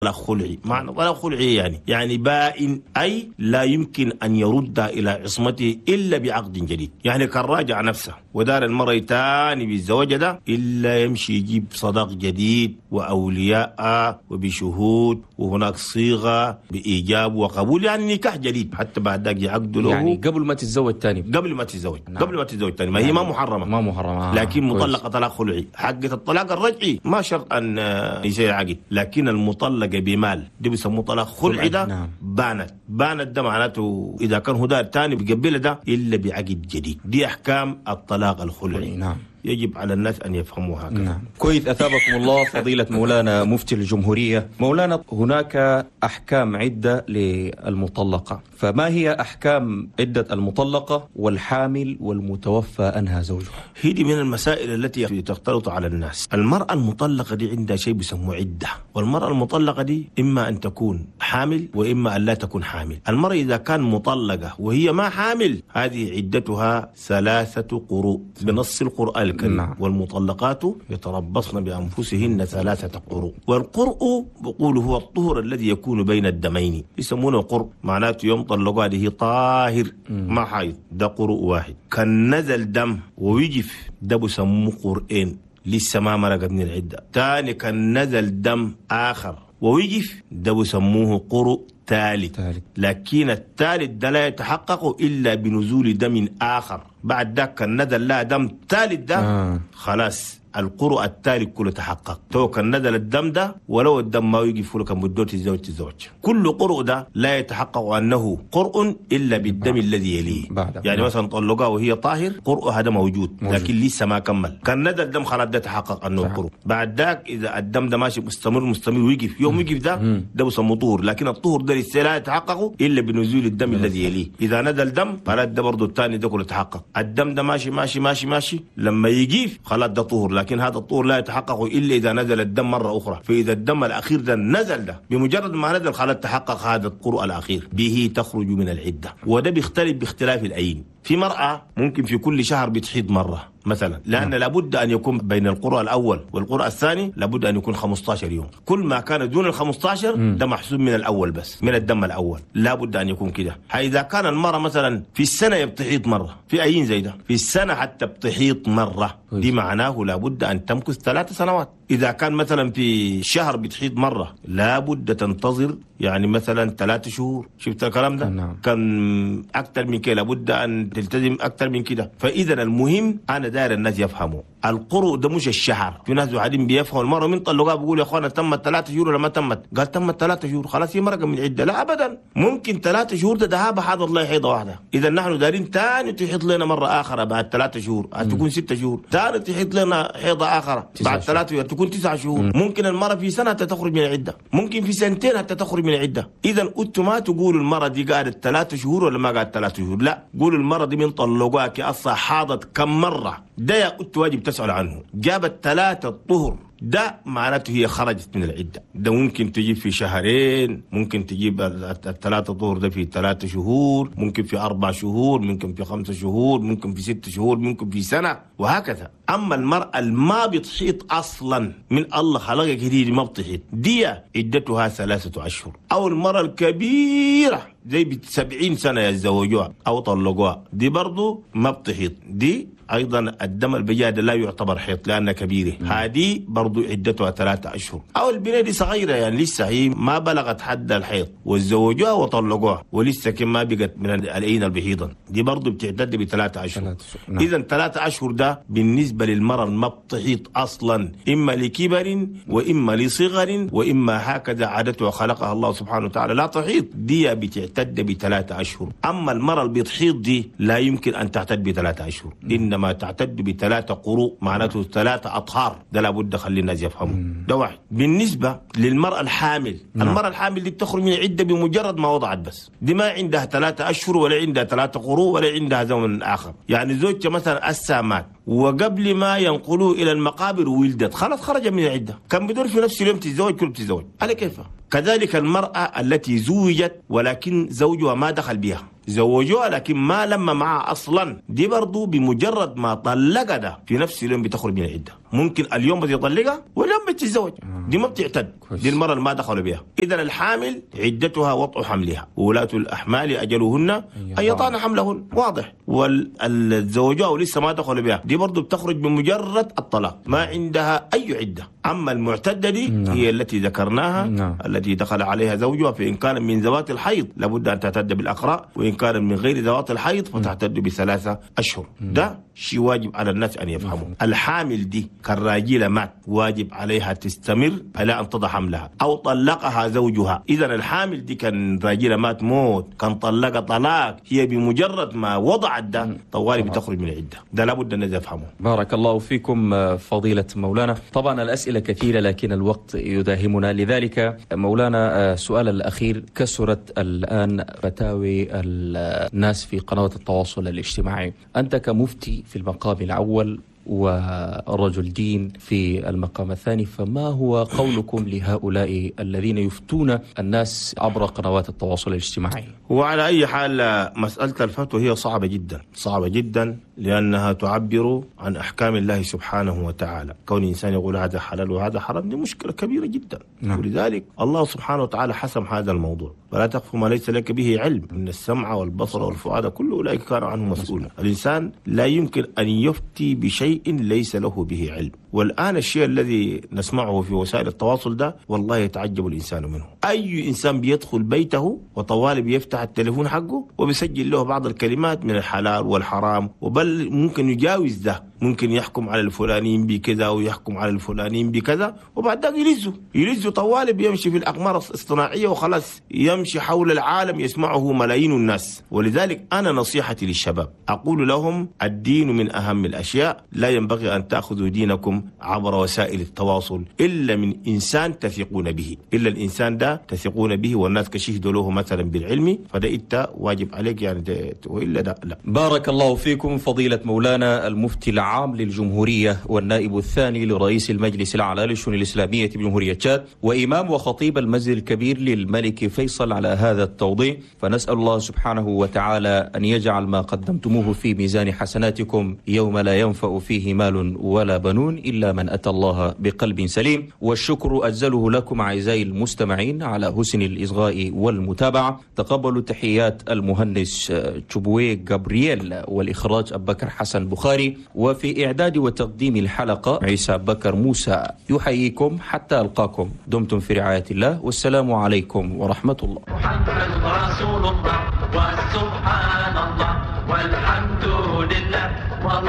طلاق خلعي. معنى طلاق خلعي يعني بائن، أي لا يمكن أن يرد إلى عصمته إلا بعقد جديد. يعني كان راجع نفسه ودار المرأة تاني بالزواج ده إلا يمشي يجيب صداق جديد وأولياء وبشهود وهناك صيغة بإيجاب وقبول، يعني نكاح جديد حتى بعد ذاك يعقدوا له، يعني قبل ما تتزوج تاني. قبل ما تتزوج. نعم. قبل ما تتزوج تاني. ما هي ما محرمة لكن مطلقة طلاق خلعي. حقة الطلاق الرجعي ما شرط أن يصير عقد، لكن المطلقة بمال دي بيسموه طلاق خلعي. ده نعم. بانت ده معناته إذا كان هو دار تاني بيقبلها ده إلا بعقد جديد. دي أحكام الطلاق الخلعي. نعم. يجب على الناس أن يفهموها هكذا. نعم. كويس، أثابكم الله فضيلة مولانا مفتي الجمهورية. مولانا، هناك أحكام عدة للمطلقة، فما هي أحكام عدة المطلقة والحامل والمتوفى عنها زوجها؟ هي دي من المسائل التي تختلط على الناس. المرأة المطلقة دي عندها شيء بيسموه عدة، والمرأة المطلقة دي إما أن تكون حامل وإما أن لا تكون حامل. المرأة إذا كان مطلقة وهي ما حامل هذه عدتها 3 قروء بنص القرآن الكريم. نعم. والمطلقات يتربصن بأنفسهن 3 قروء. والقرء بقوله هو الطهر الذي يكون بين الدمين، يسمونه قرء، معناته يوم طلقوا هذه طاهر ما حيض، ده قروء واحد. كان نزل دم ويجف ده بسموه قرئين لسه ما مرقت من العدة. تاني كان نزل دم آخر ويجف ده بسموه قرء ثالث. لكن الثالث ده لا يتحقق إلا بنزول دم آخر. بعد ذاك كان نزل لا دم ثالث ده خلاص القرء التالي كله تحقق. تو كان نزل الدم ده ولو الدم ما يجي كله كان بدوت الزوج. كل قرء ده لا يتحقق أنه قرء إلا بالدم الذي يليه. يعني مثلا طلقها وهي طاهر، قرء هذا موجود لكن لسه ما كمل. كان نزل الدم خلاص ده تحقق أنه قرء. بعد ذاك إذا الدم ده ماشي مستمر ويقف، يوم يقف ده بسموه طهر، لكن الطهر ده لسه لا يتحقق إلا بنزول الدم الذي يليه. إذا نزل دم خلاص ده برضه الثاني ده كله تحقق. الدم ده ماشي ماشي ماشي ماشي لما يجيف خلاص ده طهر، لكن هذا الطهر لا يتحقق إلا إذا نزل الدم مرة أخرى. فإذا الدم الأخير ده نزل ده بمجرد ما نزل خلاص تحقق هذا القرء الأخير، به تخرج من العدة. وده بيختلف باختلاف الأيين. في مرأة ممكن في كل شهر بتحيض مرة مثلا، لأن لابد أن يكون بين القرء الأول والقرء الثاني لابد أن يكون 15 يوم. كل ما كان دون ال15 ده محسوب من الأول، بس من الدم الأول لابد أن يكون كده. إذا كان المرأة مثلا في السنة بتحيض مرة، في أيين زي ده في السنة حتى بتحيض مرة، دي معناه لابد أن تمكث 3 سنوات. إذا كان مثلا في شهر بتحيض مرة لابد تنتظر يعني مثلا 3 شهور. شفت الكلام ده؟ نعم. كان أكثر من كده لابد أن تلتزم أكثر من كده. فإذا المهم أنا داير الناس يفهموا القرء ده مش الشهر. في ناس قاعدين بيفهموا المرة من طلقها بيقول يا أخوانا تمت 3 شهور ولا ما تمت؟ قال تمت 3 شهور خلاص هي مرقة من عدة. لا أبدا، ممكن 3 شهور ده ذهاب حاضر الله حيضة واحدة. إذا نحن دارين تاني تحيض لنا مرة آخر بعد 3 شهور تكون 6 شهور، تاني تحيض لنا حيضة آخر بعد 3 شهور تكون 9 شهور. ممكن المرة في سنة تخرج من العدة، ممكن في سنتين حتى تخرج من العدة. إذا أنتم ما تقولوا المرة دي قعدت 3 شهور ولا ما قعدت 3 شهور، لا، قولوا المرة دي من طلقوها كأصلا حاضت كم مرة. ده يا واجب تسأل عنه. جابت 3 طهر ده معناته هي خرجت من العدة. ده ممكن تجيب في 2 شهر، ممكن تجيب 3 طهر ده في 3 شهور، ممكن في 4 شهور، ممكن في 5 شهور، ممكن في 6 شهور، ممكن في سنة وهكذا. أما المرأة ما بتحيط أصلا من الله خلقها جديد ما بتحيط، دي عدتها 3 أشهر. أو المرأة الكبيرة زي 70 سنة يتزوجوها أو طلقوها دي برضو ما بتحيط، دي أيضا الدم البجاد لا يعتبر حيض لأنها كبيرة. هذه برضو عدتها 3 أشهر. أو البنية دي صغيرة يعني لسه هي ما بلغت حد الحيض وتزوجوها وطلقوها ولسه كم ما بقت من الأيين البحيضة، دي برضو بتعتد ب3 أشهر. إذا 3 أشهر ده بالنسبة للمرأة ما بتحيط أصلا، إما لكبر وإما لصغر وإما هكذا عادتها خلقها الله سبحانه وتعالى لا تحيط، دي بتعتد ب3 أشهر. أما المرأة اللي بتحيط دي لا يمكن أن تعتد ب3 أشهر، إنما تعتد ب3 قروء، معناته 3 أطهار. ده لابد خلي الناس يفهموا. ده واحد. بالنسبة للمرأة الحامل، المرأة الحامل دي بتخرج من العدة بمجرد ما وضعت بس، دي ما عندها 3 أشهر ولا عندها 3 قروء ولا عندها زمن آخر. يعني زوجها مثلا السامات وقبل ما ينقلوه إلى المقابر ولدت خلاص خرج من العدة، كان بدور في نفس اليوم تتزوج كل تتزوج على كيفها. كذلك المرأة التي زوجت ولكن زوجها ما دخل بها زوجوها لكن ما لما معها أصلا، دي برضو بمجرد ما طلقها ده في نفس اليوم بتخرج من العدة. ممكن اليوم بده يطلقها واليوم بتتزوج، دي ما بتعتد، دي المرة اللي ما دخلوا بها. إذا الحامل عدتها وضع حملها، وولاة الأحمال أجلهن أن يضعن حملهن، واضح. والزوجوها ولسه ما دخلوا بها دي برضو بتخرج بمجرد الطلاق، ما عندها أي عدة. أما المعتدة دي هي التي ذكرناها، التي دخل عليها زوجها، فإن كان من ذوات الحيض لابد أن تعتد بالأقراء، وإن كان من غير ذوات الحيض فتعتد ب3 أشهر. ده شيء واجب على الناس أن يفهموا. الحامل دي كالراجل مات واجب عليها تستمر على أن تضع حملها، أو طلقها زوجها. إذا الحامل دي كان راجل مات موت، كان طلق طلاق، هي بمجرد ما وضعت ده طوالي بتخرج من العدة. ده لابد أن نفهمه. بارك الله فيكم فضيلة مولانا. طبعا الأسئلة كثيرة لكن الوقت يداهمنا، لذلك مولانا سؤال الأخير. كثرت الآن فتاوي الناس في قنوات التواصل الاجتماعي، أنت كمفتي في المقام الأول ورجل دين في المقام الثاني، فما هو قولكم لهؤلاء الذين يفتون الناس عبر قنوات التواصل الاجتماعي؟ وعلى أي حال مسألة الفتوى هي صعبة جدا، صعبة جدا، لأنها تعبر عن أحكام الله سبحانه وتعالى. كون إنسان يقول هذا حلال وهذا حرام دي مشكلة كبيرة جدا. ولذلك الله سبحانه وتعالى حسم هذا الموضوع، ولا تقف ما ليس لك به علم، إن السمع والبصر والفؤاد كل أولئك كانوا عنه مسؤولا. الإنسان لا يمكن أن يفتي بشيء ليس له به علم. والآن الشيء الذي نسمعه في وسائل التواصل ده والله يتعجب الإنسان منه. أي إنسان بيدخل بيته وطوالي بيفتح التليفون حقه وبيسجل له بعض الكلمات من الحلال والحرام، وبل ممكن يجاوز ده، ممكن يحكم على الفلانين بكذا ويحكم على الفلانين بكذا، وبعد ذلك يلزوا طوالي بيمشي في الأقمار الاصطناعية وخلاص يمشي حول العالم يسمعه ملايين الناس. ولذلك أنا نصيحتي للشباب أقول لهم الدين من أهم الأشياء، لا ينبغي أن تأخذوا دينكم عبر وسائل التواصل إلا من إنسان تثقون به، إلا الإنسان ده تثقون به والناس كشهدوا له مثلا بالعلم، فده إنت واجب عليك يعني، وإلا ده لا. بارك الله فيكم فضيلة مولانا المفتي العام للجمهورية والنائب الثاني لرئيس المجلس الأعلى للشؤون الإسلامية بجمهورية تشاد، وإمام وخطيب المسجد الكبير للملك فيصل على هذا التوضيح. فنسأل الله سبحانه وتعالى أن يجعل ما قدمتموه في ميزان حسناتكم يوم لا ينفع فيه مال ولا بنون إلا من أتى الله بقلب سليم. والشكر أجزله لكم أعزائي المستمعين على حسن الإصغاء والمتابعة. تقبلوا تحيات المهندس تشوبوي جابرييل، والإخراج أبو بكر حسن بخاري، وفي إعداد وتقديم الحلقة عيسى بكر موسى. يحييكم حتى ألقاكم، دمتم في رعاية الله، والسلام عليكم ورحمة الله. محمد رسول الله وسبحان الله والحمد لله.